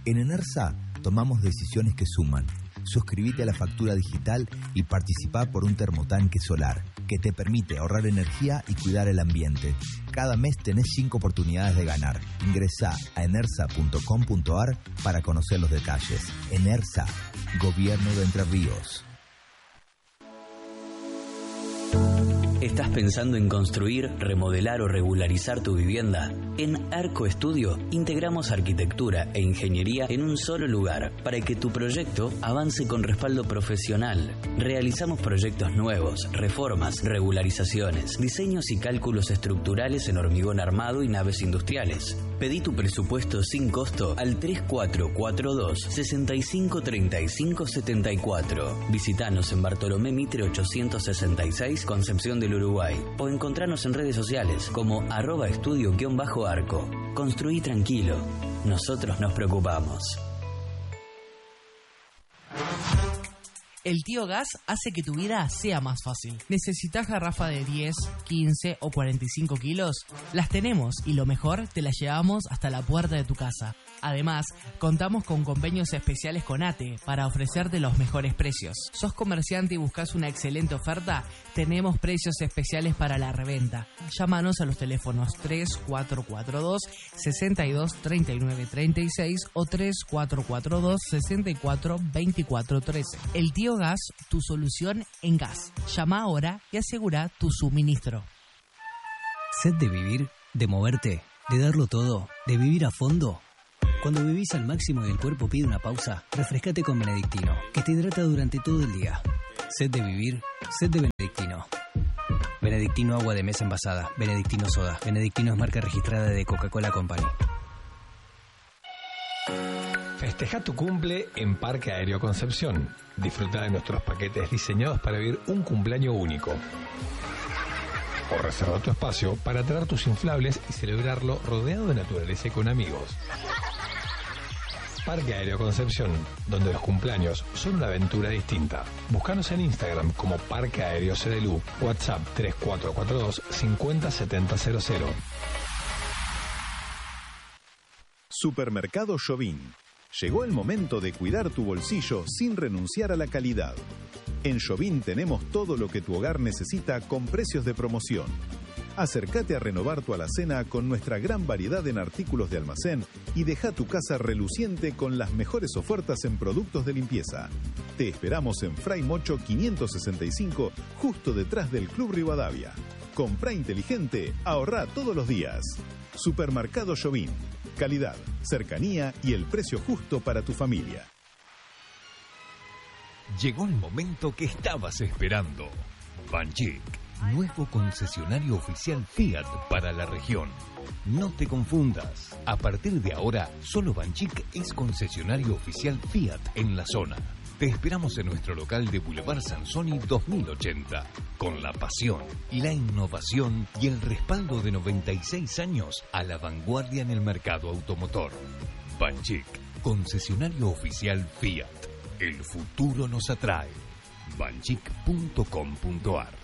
En Enersa tomamos decisiones que suman. Suscríbete a la factura digital y participá por un termotanque solar que te permite ahorrar energía y cuidar el ambiente. Cada mes tenés 5 oportunidades de ganar. Ingresá a enersa.com.ar para conocer los detalles. Enersa, Gobierno de Entre Ríos. ¿Estás pensando en construir, remodelar o regularizar tu vivienda? En Arco Estudio integramos arquitectura e ingeniería en un solo lugar para que tu proyecto avance con respaldo profesional. Realizamos proyectos nuevos, reformas, regularizaciones, diseños y cálculos estructurales en hormigón armado y naves industriales. Pedí tu presupuesto sin costo al 3442 653574. Visítanos en Bartolomé Mitre 866, Concepción del Uruguay, o encontranos en redes sociales como @estudio_arco. Construí tranquilo, nosotros nos preocupamos. El Tío Gas hace que tu vida sea más fácil. ¿Necesitas garrafa de 10, 15 o 45 kilos? Las tenemos y lo mejor, te las llevamos hasta la puerta de tu casa. Además, contamos con convenios especiales con ATE para ofrecerte los mejores precios. ¿Sos comerciante y buscas una excelente oferta? Tenemos precios especiales para la reventa. Llámanos a los teléfonos 3442 62 39 36 o 3442 64 24 13. El Tío Gas, tu solución en gas. Llama ahora y asegura tu suministro. ¿Sed de vivir? ¿De moverte? ¿De darlo todo? ¿De vivir a fondo? Cuando vivís al máximo y el cuerpo pide una pausa, refrescate con Benedictino, que te hidrata durante todo el día. ¿Sed de vivir? Sed de Benedictino. Benedictino agua de mesa envasada. Benedictino soda. Benedictino es marca registrada de Coca-Cola Company. Festeja tu cumple en Parque Aéreo Concepción. Disfruta de nuestros paquetes diseñados para vivir un cumpleaños único. O reserva tu espacio para traer tus inflables y celebrarlo rodeado de naturaleza y con amigos. Parque Aéreo Concepción, donde los cumpleaños son una aventura distinta. Búscanos en Instagram como Parque Aéreo CDLU, WhatsApp 3442 507000. Supermercado Jobim. Llegó el momento de cuidar tu bolsillo sin renunciar a la calidad. En Jobim tenemos todo lo que tu hogar necesita con precios de promoción. Acércate a renovar tu alacena con nuestra gran variedad en artículos de almacén y deja tu casa reluciente con las mejores ofertas en productos de limpieza. Te esperamos en Fray Mocho 565, justo detrás del Club Rivadavia. Comprá inteligente, ahorrá todos los días. Supermercado Jobim. Calidad, cercanía y el precio justo para tu familia. Llegó el momento que estabas esperando. Banchik, nuevo concesionario oficial Fiat para la región. No te confundas. A partir de ahora, solo Banchik es concesionario oficial Fiat en la zona. Te esperamos en nuestro local de Boulevard Sansoni 2080, con la pasión, la innovación y el respaldo de 96 años a la vanguardia en el mercado automotor. Banchik, concesionario oficial Fiat. El futuro nos atrae. banchik.com.ar.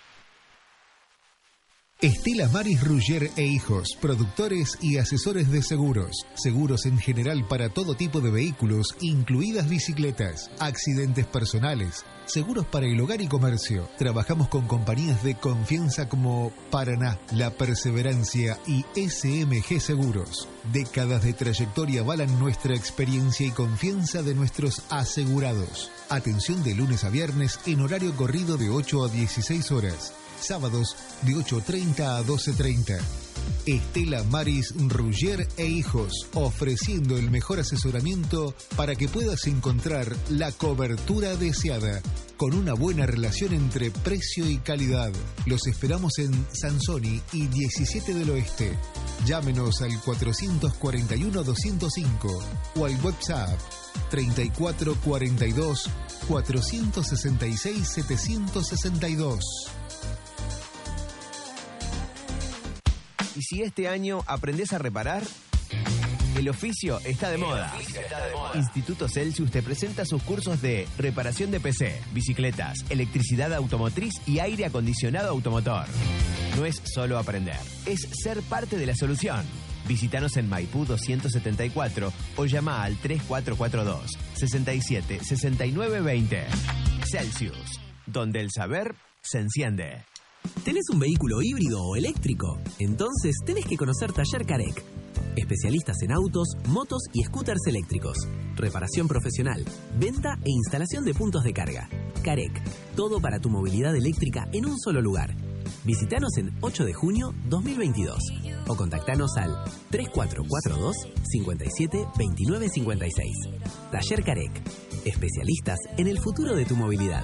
Estela Maris Ruggier e Hijos, productores y asesores de seguros. Seguros en general para todo tipo de vehículos, incluidas bicicletas, accidentes personales, seguros para el hogar y comercio. Trabajamos con compañías de confianza como Paraná, La Perseverancia y SMG Seguros. Décadas de trayectoria avalan nuestra experiencia y confianza de nuestros asegurados. Atención de lunes a viernes en horario corrido de 8 a 16 horas. Sábados de 8:30 a 12:30. Estela Maris Ruggier e Hijos, ofreciendo el mejor asesoramiento para que puedas encontrar la cobertura deseada, con una buena relación entre precio y calidad. Los esperamos en Sansoni y 17 del Oeste. Llámenos al 441-205 o al WhatsApp 3442-466-762. Y si este año aprendés a reparar, el oficio está de moda. Instituto Celsius te presenta sus cursos de reparación de PC, bicicletas, electricidad automotriz y aire acondicionado automotor. No es solo aprender, es ser parte de la solución. Visítanos en Maipú 274 o llama al 3442 67 69 20. Celsius, donde el saber se enciende. ¿Tenés un vehículo híbrido o eléctrico? Entonces tenés que conocer Taller Carec. Especialistas en autos, motos y scooters eléctricos. Reparación profesional, venta e instalación de puntos de carga. Carec, todo para tu movilidad eléctrica en un solo lugar. Visítanos en 8 de junio 2022 o contactanos al 3442 57 29 56. Taller Carec, especialistas en el futuro de tu movilidad.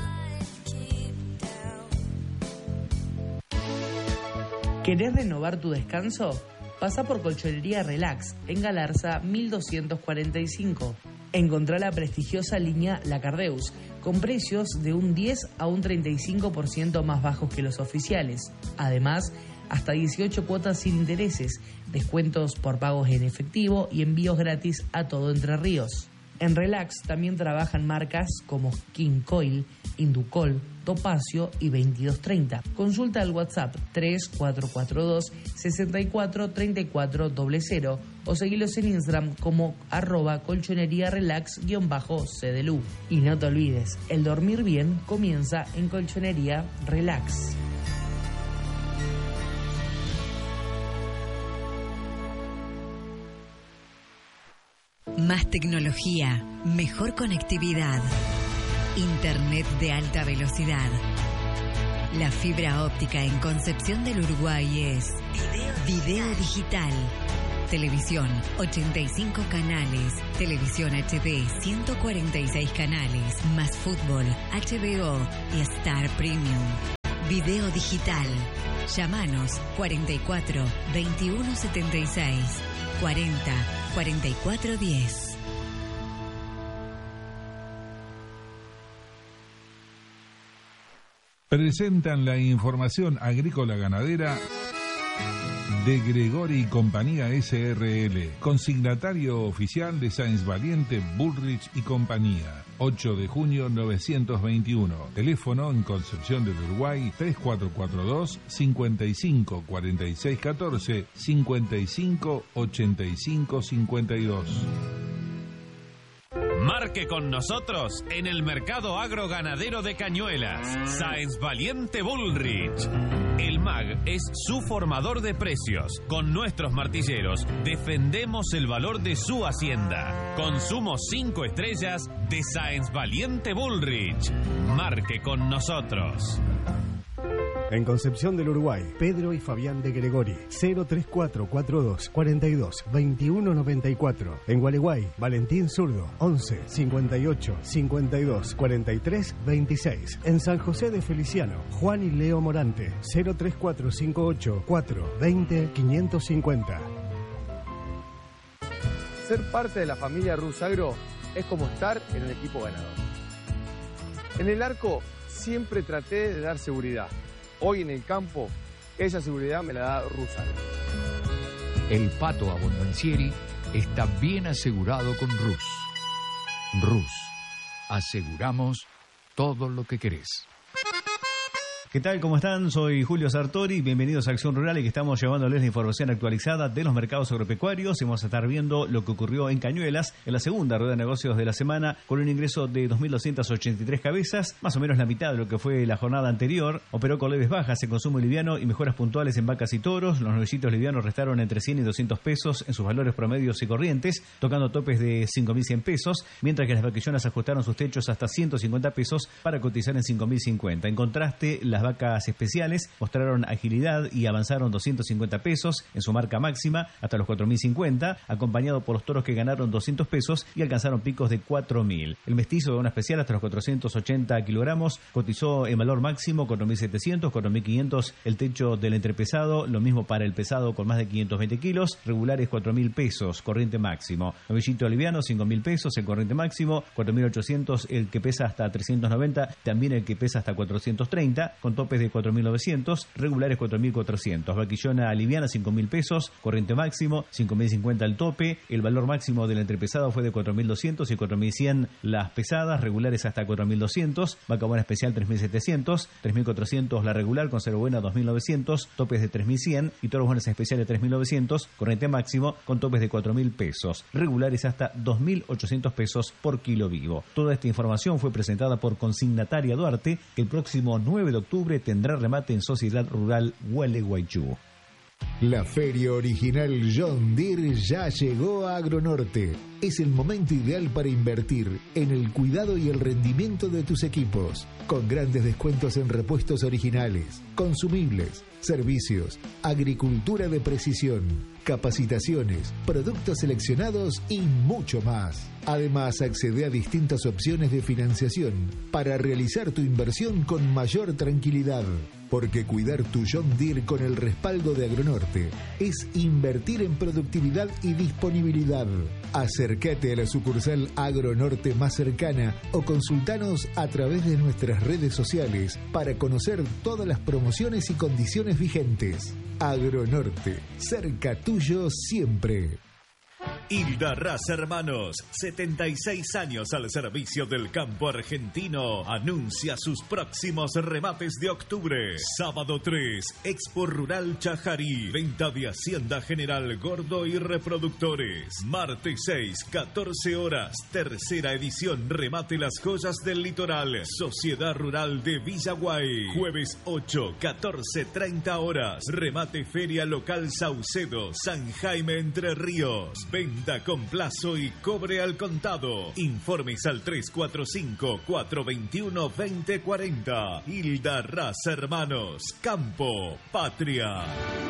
¿Querés renovar tu descanso? Pasa por Colchonería Relax, en Galarza 1245. Encontrá la prestigiosa línea La Cardeus, con precios de un 10 a un 35% más bajos que los oficiales. Además, hasta 18 cuotas sin intereses, descuentos por pagos en efectivo y envíos gratis a todo Entre Ríos. En Relax también trabajan marcas como King Coil, Inducol, Topacio y 2230. Consulta al WhatsApp 3442 64 34 00 o seguilos en Instagram como @colchonería-relax_CDLU. Y no te olvides, el dormir bien comienza en Colchonería Relax. Más tecnología, mejor conectividad, internet de alta velocidad. La fibra óptica en Concepción del Uruguay es Video Digital. Televisión, 85 canales. Televisión HD, 146 canales. Más fútbol, HBO y Star Premium. Video Digital. Llámanos 44 21 76 40 44 10. Presentan la información agrícola ganadera de Gregori y Compañía SRL, consignatario oficial de Sáenz Valiente, Bullrich y Compañía. 8 de junio 921. Teléfono en Concepción del Uruguay 3442 55 46 14 55 85 52. Marque con nosotros en el mercado agroganadero de Cañuelas. Sáenz Valiente Bullrich. El MAG es su formador de precios. Con nuestros martilleros defendemos el valor de su hacienda. Consumo 5 estrellas de Sáenz Valiente Bullrich. Marque con nosotros. En Concepción del Uruguay, Pedro y Fabián de Gregori, 03442 42 21 94. En Gualeguay, Valentín Zurdo, 11 58 52 43 26. En San José de Feliciano, Juan y Leo Morante, 03458 4 20 550. Ser parte de la familia Rusagro es como estar en el equipo ganador. En el arco siempre traté de dar seguridad. Hoy en el campo, esa seguridad me la da Rusagro. El pato abondancieri está bien asegurado con Rus. Rus, aseguramos todo lo que querés. ¿Qué tal? ¿Cómo están? Soy Julio Sartori, bienvenidos a Acción Rural y que estamos llevándoles la información actualizada de los mercados agropecuarios. Vamos a estar viendo lo que ocurrió en Cañuelas en la segunda rueda de negocios de la semana con un ingreso de 2.283 cabezas, más o menos la mitad de lo que fue la jornada anterior. Operó con leves bajas en consumo liviano y mejoras puntuales en vacas y toros. Los nuevecitos livianos restaron entre 100 y 200 pesos en sus valores promedios y corrientes, tocando topes de 5.100 pesos, mientras que las vaquillonas ajustaron sus techos hasta 150 pesos para cotizar en 5.050. En contraste, las vacas especiales mostraron agilidad y avanzaron 250 pesos en su marca máxima hasta los 4.050, acompañado por los toros que ganaron 200 pesos y alcanzaron picos de 4.000. El mestizo de una especial hasta los 480 kilogramos cotizó en valor máximo 4.700, 4.500 el techo del entrepesado, lo mismo para el pesado con más de 520 kilos, regulares 4.000 pesos, corriente máximo. Novillito liviano 5.000 pesos, el corriente máximo, 4.800 el que pesa hasta 390, también el que pesa hasta 430, con topes de 4.900, regulares 4.400. Vaquillona liviana 5.000 pesos, corriente máximo 5.050 al tope. El valor máximo del entrepesado fue de 4.200 y 4.100 las pesadas, regulares hasta 4.200. Vaca buena especial 3.700, 3.400 la regular, conserva buena 2.900, topes de 3.100 y toros buenas especiales 3.900, corriente máximo con topes de 4.000 pesos, regulares hasta 2.800 pesos por kilo vivo. Toda esta información fue presentada por Consignataria Duarte, que el próximo 9 de octubre tendrá remate en Sociedad Rural Gualeguaychú. La feria original John Deere ya llegó a Agronorte. Es el momento ideal para invertir en el cuidado y el rendimiento de tus equipos, con grandes descuentos en repuestos originales, consumibles, servicios, agricultura de precisión, capacitaciones, productos seleccionados y mucho más. Además, accede a distintas opciones de financiación para realizar tu inversión con mayor tranquilidad. Porque cuidar tu John Deere con el respaldo de Agronorte es invertir en productividad y disponibilidad. Acércate a la sucursal Agronorte más cercana o consultanos a través de nuestras redes sociales para conocer todas las promociones y condiciones vigentes. Agronorte, cerca tuyo siempre. Hilda Raz Hermanos, 76 años al servicio del campo argentino, anuncia sus próximos remates de octubre. Sábado 3, Expo Rural Chajarí, venta de Hacienda General Gordo y reproductores. Martes 6, 14 horas, tercera edición, remate Las Joyas del Litoral, Sociedad Rural de Villaguay. Jueves 8, 14:30 horas, remate Feria Local Saucedo, San Jaime, Entre Ríos. Venta con plazo y cobre al contado. Informes al 345-421-2040. Hilda Raz Hermanos. Campo, patria.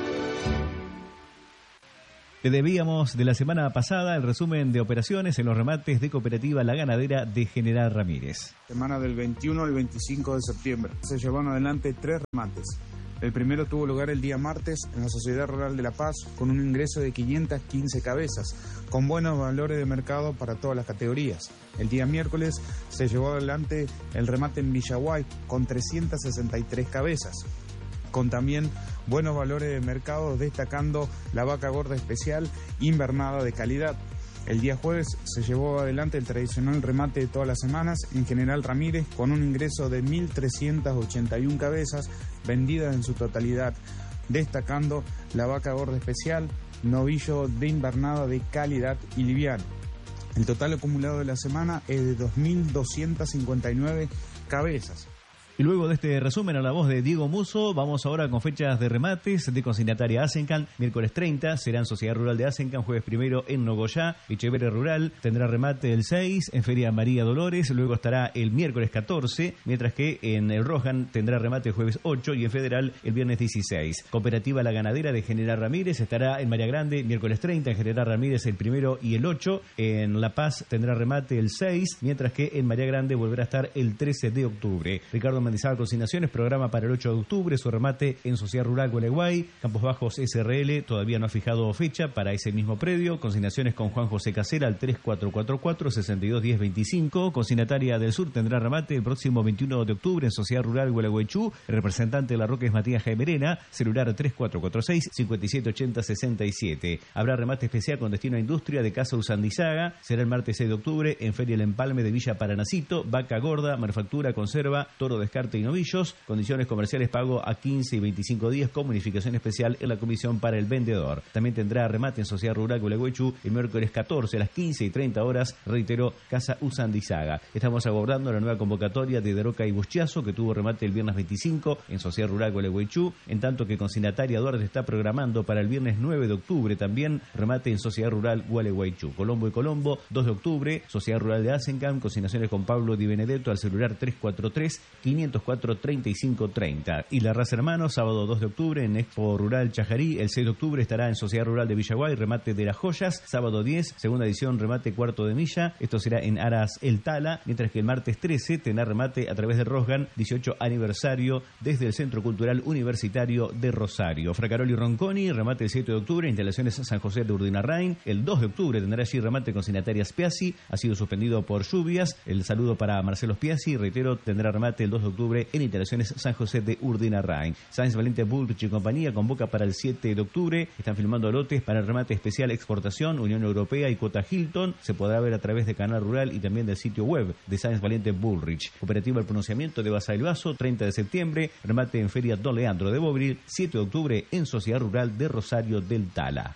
Te debíamos de la semana pasada el resumen de operaciones en los remates de Cooperativa La Ganadera de General Ramírez. Semana del 21 al 25 de septiembre. Se llevaron adelante 3 remates. El primero tuvo lugar el día martes en la Sociedad Rural de La Paz con un ingreso de 515 cabezas, con buenos valores de mercado para todas las categorías. El día miércoles se llevó adelante el remate en Villaguay con 363 cabezas, con también buenos valores de mercado, destacando la vaca gorda especial invernada de calidad. El día jueves se llevó adelante el tradicional remate de todas las semanas en General Ramírez con un ingreso de 1.381 cabezas vendidas en su totalidad, destacando la vaca gorda especial, novillo de invernada de calidad y liviano. El total acumulado de la semana es de 2.259 cabezas. Y luego de este resumen a la voz de Diego Muso, vamos ahora con fechas de remates de Consignataria Asencan. Miércoles 30 será en Sociedad Rural de Asencan, jueves 1 en Nogoyá. Echeverre Rural tendrá remate el 6 en Feria María Dolores, luego estará el miércoles 14, mientras que en el Rojan tendrá remate el jueves 8 y en Federal el viernes 16. Cooperativa La Ganadera de General Ramírez estará en María Grande miércoles 30, en General Ramírez el 1 y el 8. En La Paz tendrá remate el 6, mientras que en María Grande volverá a estar el 13 de octubre. Ricardo Mendizábal Consignaciones, programa para el 8 de octubre, su remate en Sociedad Rural Gualeguay. Campos Bajos SRL todavía no ha fijado fecha para ese mismo predio. Consignaciones con Juan José Casera al 3444-621025. Consignataria del Sur tendrá remate el próximo 21 de octubre en Sociedad Rural Gualeguaychú. El representante de la Roca es Matías Jaimerena, celular 3446-578067. Habrá remate especial con destino a industria de Casa Usandizaga. Será el martes 6 de octubre en Feria El Empalme de Villa Paranacito. Vaca gorda, manufactura, conserva, toro descarte y novillos. Condiciones comerciales, pago a 15 y 25 días con bonificación especial en la comisión para el vendedor. También tendrá remate en Sociedad Rural Gualeguaychú el miércoles 14 a las 15:30 horas, reitero, Casa Usandizaga. Estamos abordando la nueva convocatoria de Daroca y Buschiazo, que tuvo remate el viernes 25 en Sociedad Rural Gualeguaychú, en tanto que Consignataria Duarte está programando para el viernes 9 de octubre también remate en Sociedad Rural Gualeguaychú. Colombo y Colombo, 2 de octubre, Sociedad Rural de Asencan, consignaciones con Pablo Di Benedetto al celular 343-504-3530. Y La Raza Hermanos, sábado 2 de octubre en Expo Rural Chajarí. El 6 de octubre estará en Sociedad Rural de Villaguay, remate de Las Joyas. Sábado 10, segunda edición, remate cuarto de milla. Esto será en Aras El Tala, mientras que el martes 13 tendrá remate a través de Rosgan, 18 aniversario desde el Centro Cultural Universitario de Rosario. Fracaroli Ronconi, remate el 7 de octubre, instalaciones San José de Urdinarrain. El 2 de octubre tendrá allí remate Consignataria Spiazzi, ha sido suspendido por lluvias. El saludo para Marcelo Spiazzi, reitero, tendrá remate el 2 de octubre en Instalaciones San José de Urdinarrain. Sáenz Valiente Bullrich y compañía convoca para el 7 de octubre. Están filmando lotes para el remate especial exportación Unión Europea y Cuota Hilton. Se podrá ver a través de Canal Rural y también del sitio web de Sáenz Valiente Bullrich. Cooperativa El Pronunciamiento de Basa del Vaso, 30 de septiembre. Remate en Feria Don Leandro de Bobril, 7 de octubre en Sociedad Rural de Rosario del Tala.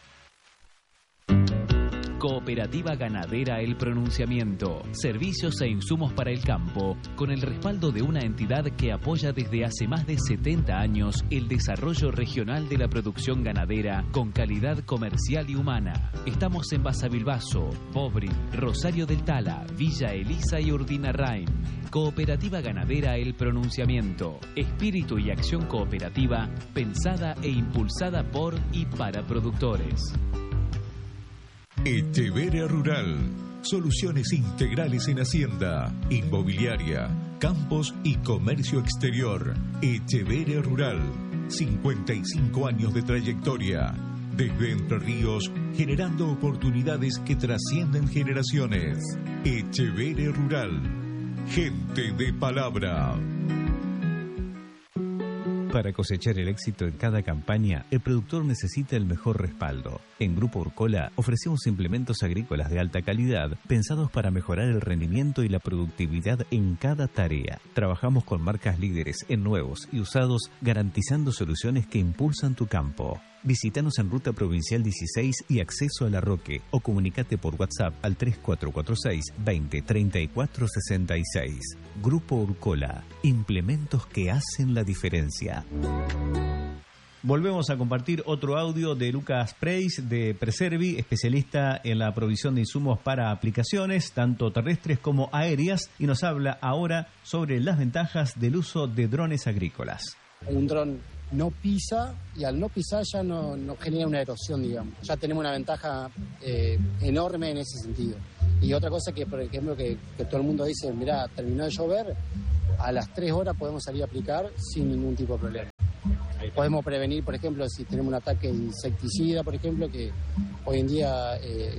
Cooperativa Ganadera El Pronunciamiento. Servicios e insumos para el campo, con el respaldo de una entidad que apoya desde hace más de 70 años el desarrollo regional de la producción ganadera con calidad comercial y humana. Estamos en Basavilbaso, Bobril, Rosario del Tala, Villa Elisa y Urdinarrain. Cooperativa Ganadera El Pronunciamiento. Espíritu y acción cooperativa pensada e impulsada por y para productores. Echeverria Rural. Soluciones integrales en hacienda, inmobiliaria, campos y comercio exterior. Echeverria Rural. 55 años de trayectoria. Desde Entre Ríos, generando oportunidades que trascienden generaciones. Echeverria Rural. Gente de palabra. Para cosechar el éxito en cada campaña, el productor necesita el mejor respaldo. En Grupo Urcola ofrecemos implementos agrícolas de alta calidad pensados para mejorar el rendimiento y la productividad en cada tarea. Trabajamos con marcas líderes en nuevos y usados, garantizando soluciones que impulsan tu campo. Visítanos en Ruta Provincial 16 y Acceso a La Roque o comunicate por WhatsApp al 3446 20 34 66. Grupo Urcola, implementos que hacen la diferencia. Volvemos a compartir otro audio de Lucas Preis de Preservi, especialista en la provisión de insumos para aplicaciones, tanto terrestres como aéreas, y nos habla ahora sobre las ventajas del uso de drones agrícolas. Un dron no pisa y al no pisar ya no genera una erosión, digamos. Ya tenemos una ventaja enorme en ese sentido. Y otra cosa que, por ejemplo, que todo el mundo dice, mirá, terminó de llover, a las 3 horas podemos salir a aplicar sin ningún tipo de problema. Podemos prevenir, por ejemplo, si tenemos un ataque de insecticida, por ejemplo, que hoy en día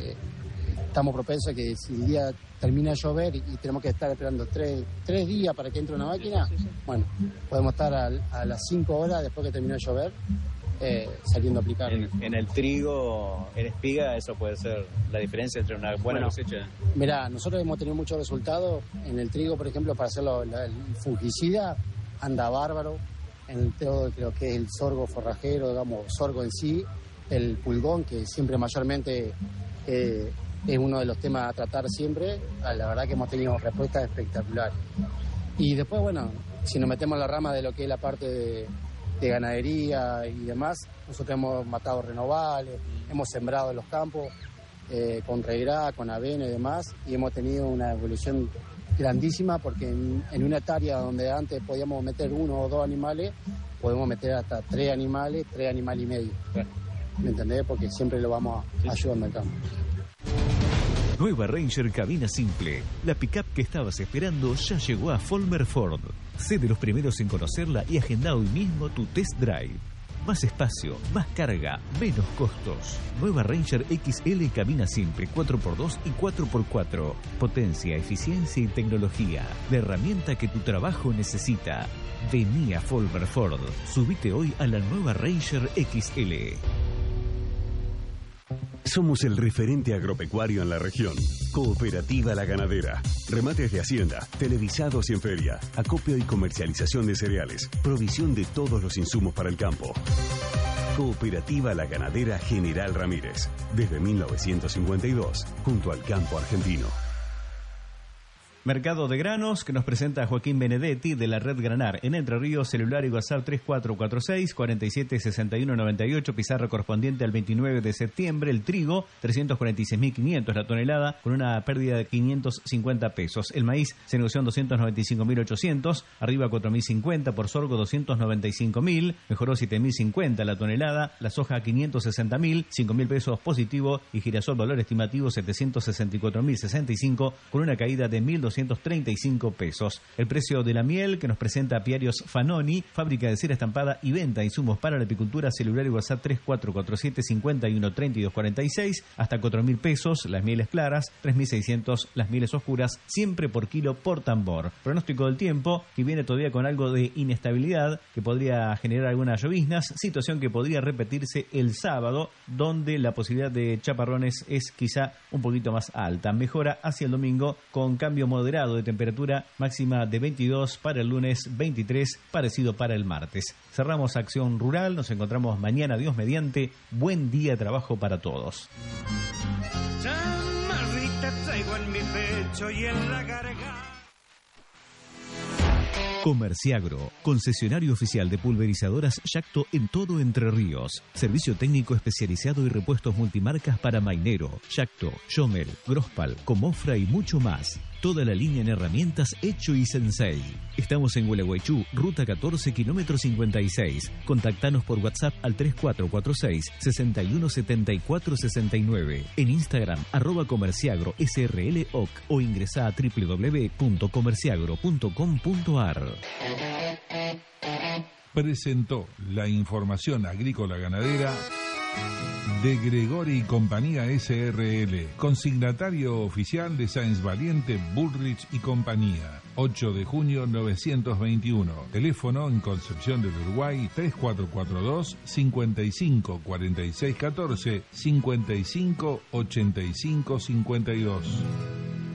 estamos propensos a que si el día termina de llover y tenemos que estar esperando 3 días para que entre una máquina, bueno, podemos estar a las 5 horas después que terminó de llover saliendo a aplicar. En el trigo, en espiga, eso puede ser la diferencia entre una buena cosecha. Mirá, nosotros hemos tenido muchos resultados. En el trigo, por ejemplo, para hacerlo el fungicida, anda bárbaro. En todo lo que es el sorgo forrajero, digamos, sorgo en sí, el pulgón, que siempre mayormente es uno de los temas a tratar siempre, la verdad que hemos tenido respuestas espectaculares. Y después, bueno, si nos metemos en la rama de lo que es la parte de ganadería y demás, nosotros hemos matado renovales, hemos sembrado los campos con regrá, con avena y demás, y hemos tenido una evolución grandísima, porque en una hectárea donde antes podíamos meter 1 o 2 animales, podemos meter hasta 3 animales y medio. ¿Me entendés? Porque siempre lo vamos ayudando al campo. Nueva Ranger Cabina Simple. La pickup que estabas esperando ya llegó a Folmer Ford. Sé de los primeros en conocerla y agenda hoy mismo tu test drive. Más espacio, más carga, menos costos. Nueva Ranger XL Cabina Simple 4x2 y 4x4. Potencia, eficiencia y tecnología. La herramienta que tu trabajo necesita. Vení a Folmer Ford. Subite hoy a la Nueva Ranger XL. Somos el referente agropecuario en la región. Cooperativa La Ganadera. Remates de hacienda, televisados y en feria, acopio y comercialización de cereales, provisión de todos los insumos para el campo. Cooperativa La Ganadera General Ramírez. Desde 1952, junto al campo argentino. Mercado de Granos, que nos presenta Joaquín Benedetti de la Red Granar. En Entre Ríos, celular y WhatsApp 3446 476198, pizarra correspondiente al 29 de septiembre. El trigo, 346.500 la tonelada, con una pérdida de 550 pesos. El maíz se negoció en 295.800, arriba 4.050, por sorgo 295.000, mejoró 7.050 la tonelada. La soja 560.000, 5.000 pesos positivo, y girasol valor estimativo 764.065, con una caída de 1.200 435 pesos. El precio de la miel que nos presenta Apiarios Fanoni, fábrica de cera estampada y venta de insumos para la apicultura, celular y WhatsApp 3447 51 32 46, hasta 4.000 pesos las mieles claras, 3.600 las mieles oscuras, siempre por kilo por tambor. Pronóstico del tiempo, que viene todavía con algo de inestabilidad, que podría generar algunas lloviznas, situación que podría repetirse el sábado, donde la posibilidad de chaparrones es quizá un poquito más alta. Mejora hacia el domingo con cambio moderado de temperatura, máxima de 22 para el lunes, 23 parecido para el martes. Cerramos Acción Rural, nos encontramos mañana, Dios mediante. Buen día de trabajo para todos. Chamarrita traigo en mi pecho y en la garganta. Comerciagro, concesionario oficial de pulverizadoras Yacto en todo Entre Ríos. Servicio técnico especializado y repuestos multimarcas para Mainero, Yacto, Yomel, Grospal, Comofra y mucho más. Toda la línea en herramientas Hecho y Sensei. Estamos en Gualeguaychú, ruta 14, kilómetro 56. Contactanos por WhatsApp al 3446-617469. En Instagram, @comerciagro SRL OC o ingresá a www.comerciagro.com.ar. Presentó la información agrícola ganadera de Gregori y Compañía SRL, consignatario oficial de Sáenz Valiente, Bullrich y Compañía. 8 de junio 921. Teléfono en Concepción del Uruguay 3442 55 46 14 55 85 52.